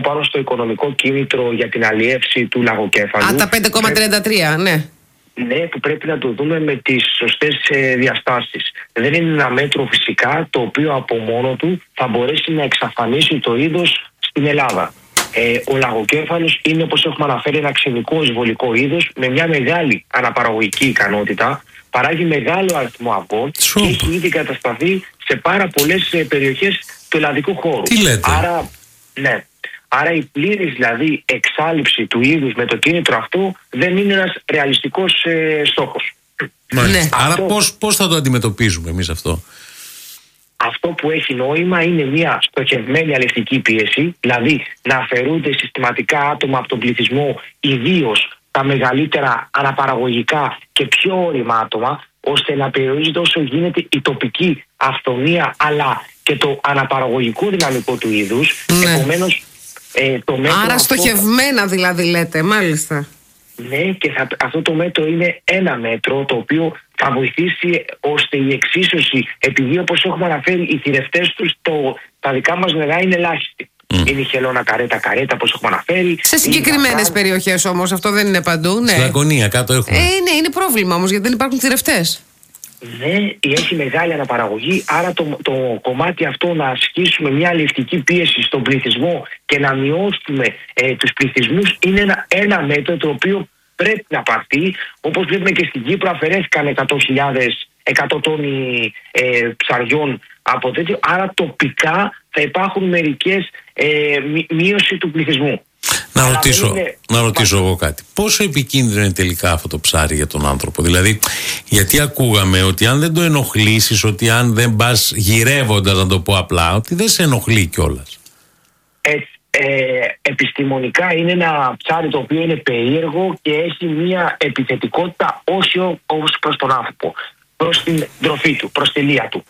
πάνω στο οικονομικό κίνητρο για την αλλιεύση του λαγοκέφαλου. Τα 5,33, ναι. Ναι, που πρέπει να το δούμε με τις σωστές διαστάσεις. Δεν είναι ένα μέτρο φυσικά το οποίο από μόνο του θα μπορέσει να εξαφανίσει το είδος στην Ελλάδα. Ο λαγοκέφαλος είναι, όπως έχουμε αναφέρει, ένα ξενικό εισβολικό είδος με μια μεγάλη αναπαραγωγική ικανότητα. Παράγει μεγάλο αριθμό αυγών και έχει ήδη κατασταθεί σε πάρα πολλές περιοχές του ελλαδικού χώρου. Τι λέτε? Άρα η πλήρης δηλαδή εξάλειψη του είδους με το κίνητρο αυτό δεν είναι ένας ρεαλιστικός στόχος. Ναι. Άρα πώς θα το αντιμετωπίζουμε εμείς αυτό? Αυτό που έχει νόημα είναι μια στοχευμένη αλληλευτική πίεση, δηλαδή να αφαιρούνται συστηματικά άτομα από τον πληθυσμό, ιδίως τα μεγαλύτερα αναπαραγωγικά και πιο όρημα άτομα, ώστε να περιορίζεται όσο γίνεται η τοπική αυθονία αλλά και το αναπαραγωγικό δυναμικό του είδους. Ναι. Επομένως, το μέτρο άρα στοχευμένα δηλαδή λέτε, μάλιστα. Ναι, και αυτό το μέτρο είναι ένα μέτρο το οποίο θα βοηθήσει ώστε η εξίσωση, επειδή όπως έχουμε αναφέρει οι θηρευτές τους τα δικά μας νερά είναι ελάχιστοι. Είναι η χελώνα καρέτα, όπως έχουμε αναφέρει. Σε συγκεκριμένες περιοχές όμως, αυτό δεν είναι παντού. Ναι. Στη Λακωνία κάτω έχουμε. Είναι πρόβλημα όμως, γιατί δεν υπάρχουν θηρευτές. Ναι, έχει μεγάλη αναπαραγωγή, άρα το κομμάτι αυτό να ασκήσουμε μια αλληλευτική πίεση στον πληθυσμό και να μειώσουμε τους πληθυσμούς είναι ένα μέτρο το οποίο πρέπει να πάρθει. Όπως βλέπουμε και στην Κύπρο αφαιρέθηκαν 100 τόνοι ψαριών από τέτοιο, άρα τοπικά θα υπάρχουν μερικές μείωση του πληθυσμού. Να ρωτήσω εγώ κάτι. Πόσο επικίνδυνο είναι τελικά αυτό το ψάρι για τον άνθρωπο? Δηλαδή, γιατί ακούγαμε ότι αν δεν το ενοχλήσεις, ότι αν δεν πας γυρεύοντας, να το πω απλά, ότι δεν σε ενοχλεί κιόλας. Επιστημονικά είναι ένα ψάρι το οποίο είναι περίεργο και έχει μια επιθετικότητα όσο προς τον άνθρωπο, προς την τροφή του, προς τη λία του.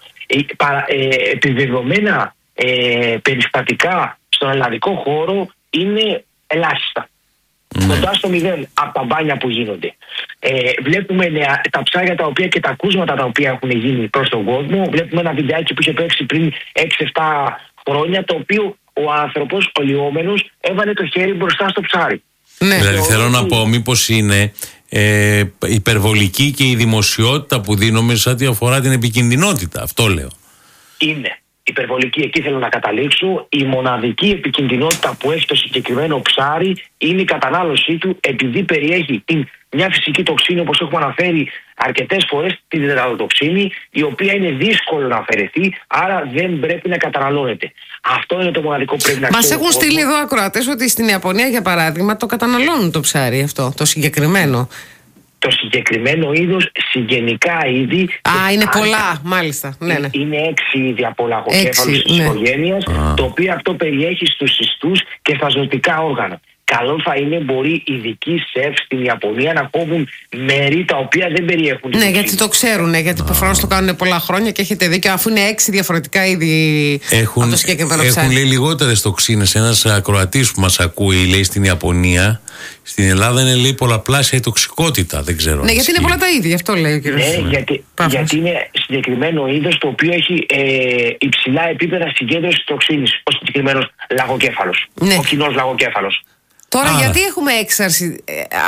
Επιβεβαιωμένα περιστατικά στον ελλαδικό χώρο είναι ελάχιστα. Κοντά στο 0 από τα μπάνια που γίνονται. Βλέπουμε τα ψάρια τα οποία και τα κούσματα τα οποία έχουν γίνει προς τον κόσμο. Βλέπουμε ένα βιντεάκι που είχε παίξει πριν 6-7 χρόνια, το οποίο ο άνθρωπος, ο λιόμενος, έβαλε το χέρι μπροστά στο ψάρι. Ναι. Δηλαδή θέλω να πω, μήπως είναι υπερβολική και η δημοσιότητα που δίνουμε σε ό,τι αφορά την επικινδυνότητα? Αυτό λέω. Είναι υπερβολική, εκεί θέλω να καταλήξω. Η μοναδική επικινδυνότητα που έχει το συγκεκριμένο ψάρι είναι η κατανάλωσή του, επειδή περιέχει μια φυσική τοξίνη, όπως έχουμε αναφέρει αρκετές φορές, την τετραδοτοξίνη, η οποία είναι δύσκολο να αφαιρεθεί, άρα δεν πρέπει να καταναλώνεται. Αυτό είναι το μοναδικό που πρέπει να ξέρουμε. Μας έχουν στείλει εδώ ακροατές ότι στην Ιαπωνία, για παράδειγμα, το καταναλώνουν το ψάρι αυτό, το συγκεκριμένο. Το συγκεκριμένο είδος, συγγενικά είδη. Είναι πολλά, μάλιστα. Ναι. Είναι 6 είδη από λαγοκέφαλους της οικογένειας, το οποίο αυτό περιέχει στους ιστούς και στα ζωτικά όργανα. Καλό θα είναι, μπορεί ειδικοί σεφ στην Ιαπωνία να κόβουν μέρη τα οποία δεν περιέχουν. Ναι, γιατί το ξέρουν, γιατί προφανώς το κάνουν πολλά χρόνια και έχετε δίκιο, αφού είναι 6 διαφορετικά είδη από το συγκεκριμένο ψάρι. Έχουν λέει λιγότερες τοξίνες. Ένας ακροατής που μας ακούει λέει στην Ιαπωνία, στην Ελλάδα είναι λέει πολλαπλάσια η τοξικότητα. Δεν ξέρω. Ναι, γιατί είναι πολλά τα ίδια, αυτό λέει ο κύριος. Ναι, γιατί είναι συγκεκριμένο είδος το οποίο έχει υψηλά επίπεδα συγκέντρωσης τοξίνης, ο συγκεκριμένος λαγοκέφαλος. Ο κοινός λαγοκέφαλος. Τώρα γιατί έχουμε έξαρση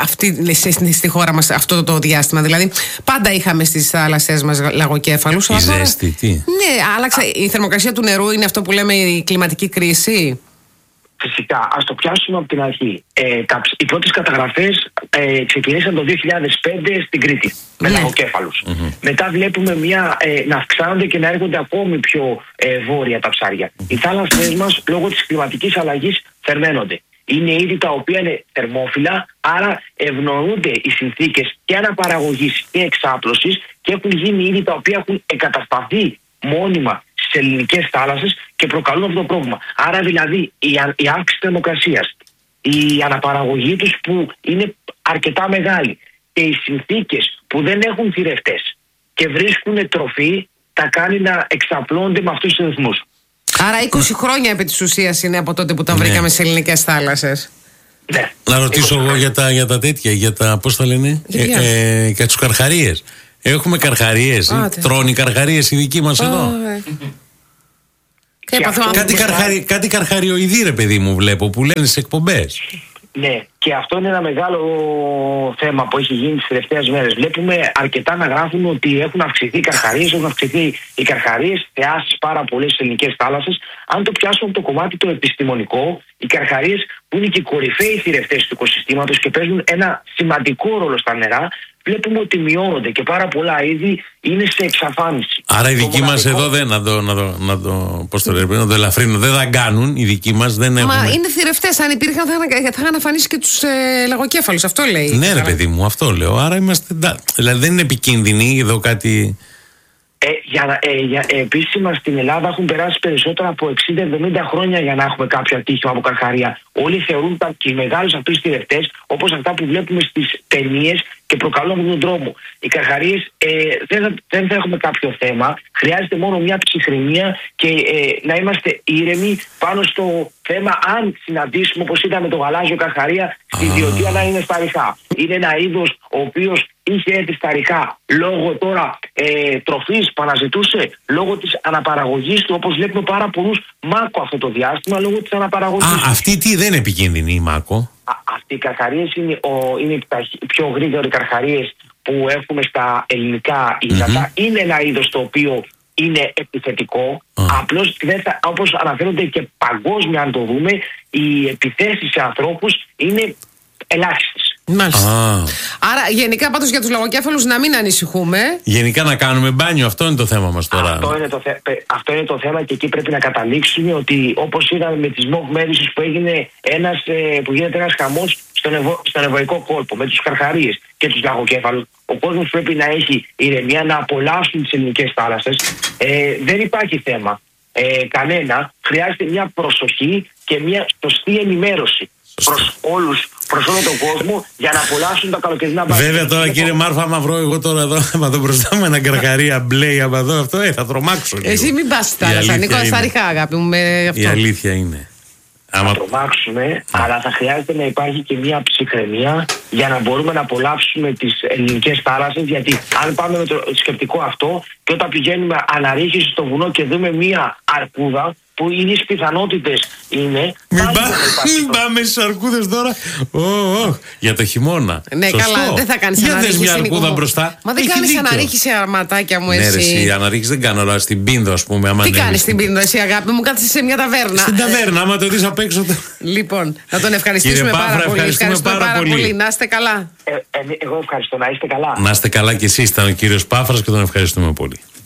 στη χώρα μας αυτό το διάστημα? Δηλαδή πάντα είχαμε στις θάλασσές μας λαγοκέφαλους. Η ζέστη, τι? Ναι, άλλαξε. Η θερμοκρασία του νερού είναι αυτό που λέμε η κλιματική κρίση. Φυσικά, ας το πιάσουμε από την αρχή. Οι πρώτες καταγραφές ξεκινήσαν το 2005 στην Κρήτη με λαγοκέφαλους. Μετά βλέπουμε να αυξάνονται και να έρχονται ακόμη πιο βόρεια τα ψάρια. Οι θάλασσες μας λόγω της κλιματικής αλλαγής θερμαίνονται. Είναι είδη τα οποία είναι θερμόφυλλα, άρα ευνοούνται οι συνθήκες και αναπαραγωγής και εξάπλωσης και έχουν γίνει είδη τα οποία έχουν εγκατασταθεί μόνιμα στις ελληνικές θάλασσες και προκαλούν αυτό το πρόβλημα. Άρα δηλαδή η αύξηση θερμοκρασίας, η αναπαραγωγή τους που είναι αρκετά μεγάλη και οι συνθήκες που δεν έχουν θηρευτές και βρίσκουν τροφή, τα κάνει να εξαπλώνονται με αυτούς τους ρυθμούς. Άρα 20 χρόνια επί της ουσίας είναι από τότε που τα βρήκαμε σε ελληνικές θάλασσες. Ναι. Να ρωτήσω εγώ για τα τέτοια, για τα πώς τα λένε, για τους καρχαρίες. Έχουμε καρχαρίες, τρώνε καρχαρίες οι δικοί μας εδώ? Κάτι καρχαριοειδή, ρε παιδί μου, βλέπω που λένε στις εκπομπές. Ναι, και αυτό είναι ένα μεγάλο θέμα που έχει γίνει τις τελευταίες μέρες. Βλέπουμε αρκετά να γράφουν ότι έχουν αυξηθεί οι καρχαρίες, οι καρχαρίες, θεάσεις πάρα πολλές στις ελληνικές θάλασσες. Αν το πιάσουμε από το κομμάτι το επιστημονικό, οι καρχαρίες που είναι και οι κορυφαίοι θηρευτές του οικοσυστήματος και παίζουν ένα σημαντικό ρόλο στα νερά, βλέπουμε ότι μειώνονται και πάρα πολλά είδη είναι σε εξαφάνιση. Άρα οι δικοί μας εδώ δεν να το ελαφρύνω, δεν θα κάνουν, οι δικοί μας δεν έχουν. Μα είναι θηρευτές, αν υπήρχαν θα είχαν αφανίσει και τους λαγοκέφαλους, αυτό λέει. Ναι ρε παιδί μου, αυτό λέω, άρα είμαστε, δηλαδή δεν είναι επικίνδυνοι εδώ κάτι. Επίσημα στην Ελλάδα έχουν περάσει περισσότερα από 60-70 χρόνια για να έχουμε κάποιο ατύχημα από καρχαρία. Όλοι θεωρούν και οι μεγάλους αυτούς θηρευτές όπως αυτά που βλέπουμε στις ταινίες και προκαλούν αυτόν τον τρόπο. Οι καρχαρίες δεν θα έχουμε κάποιο θέμα. Χρειάζεται μόνο μια ψυχραιμία και να είμαστε ήρεμοι πάνω στο θέμα. Αν συναντήσουμε, όπως είδαμε το γαλάζιο καρχαρία στη Διωτία, να είναι στα ριχά. Είναι ένα είδος ο οποίος είχε έρθει στα ριχά λόγω τώρα τροφής που αναζητούσε, λόγω της αναπαραγωγής του, όπως βλέπουμε πάρα πολλούς μάκο αυτό το διάστημα, λόγω της αναπαραγωγής. Αυτή τι δεν είναι επικίνδυνη η μάκο? Αυτοί οι καρχαρίες είναι οι πιο γρήγοροι καρχαρίες που έχουμε στα ελληνικά ύδατα. Είναι ένα είδος το οποίο είναι επιθετικό. Απλώς όπως αναφέρονται και παγκόσμια, αν το δούμε, οι επιθέσεις σε ανθρώπους είναι ελάχιστες. Άρα γενικά πάντως για τους λαγοκέφαλους να μην ανησυχούμε. Γενικά να κάνουμε μπάνιο, αυτό είναι το θέμα μας τώρα. Αυτό είναι το θέμα και εκεί πρέπει να καταλήξουμε ότι όπως είδαμε με τις mock medices που γίνεται ένας χαμός στον ευρωϊκό κόλπο με τους καρχαρίες και τους λαγοκέφαλους, ο κόσμος πρέπει να έχει ηρεμία, να απολαύσουν τις ελληνικές θάλασσες. Δεν υπάρχει θέμα κανένα. Χρειάζεται μια προσοχή και μια σωστή ενημέρωση προς όλο τον κόσμο για να απολαύσουν τα καλοκαιρινά μπάνια. Βέβαια τώρα κύριε Μάρφα, άμα βρω εγώ τώρα εδώ, άμα το μπροστά μου ένα καρχαρία μπλε άμα εδώ αυτό, θα τρομάξω λίγο. Εσύ μην πας στη θάλασσα, Νίκο, στα ριχά αγάπη μου με αυτό. Η αλήθεια είναι. Θα τρομάξουμε, αλλά θα χρειάζεται να υπάρχει και μια ψυχραιμία για να μπορούμε να απολαύσουμε τις ελληνικές θάλασσες. Γιατί αν πάμε με το σκεπτικό αυτό και όταν πηγαίνουμε αναρρίχηση στο βουνό και δούμε μια αρκούδα, που οι ίδιες πιθανότητες είναι. Μην πάμε στις αρκούδες τώρα. Για το χειμώνα. Ναι, σωστό. Καλά, δεν θα κάνεις αναρρίχηση. Για δες μια αρκούδα μπροστά. Μα δεν κάνεις αναρρίχηση, αρματάκια μου, εσύ. Ναι, ρε, εσύ αναρρίχηση δεν κάνω, αλλά στην Πίνδο, ας πούμε. Τι κάνεις στην Πίνδο, εσύ, αγάπη μου, κάθεσαι σε μια ταβέρνα. Στην ταβέρνα, άμα το δεις απ' έξω. Λοιπόν, να τον ευχαριστήσουμε πάρα πολύ. Ευχαριστούμε πάρα πολύ. Να είστε καλά. Εγώ ευχαριστώ, να είστε καλά. Να είστε καλά κι εσείς, ήταν ο κύριος Πάφρας και τον ευχαριστούμε πολύ.